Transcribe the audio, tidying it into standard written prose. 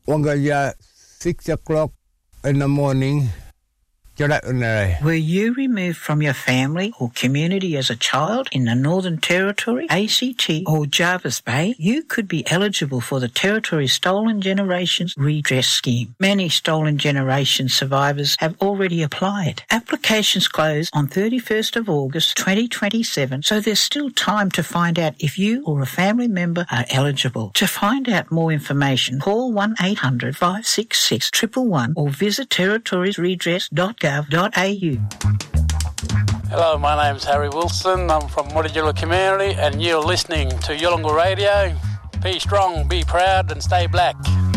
Wangaya 6 o'clock in the morning. Were you removed from your family or community as a child in the Northern Territory, ACT or Jervis Bay? You could be eligible for the Territory Stolen Generations Redress Scheme. Many Stolen Generations survivors have already applied. Applications close on 31st of August 2027, so there's still time to find out if you or a family member are eligible. To find out more information, call 1-800 566 111 or visit territoriesredress.gov.au. Hello, my name's Harry Wilson. I'm from Mutijula community and you're listening to Yolngu Radio. Be strong, be proud and stay black.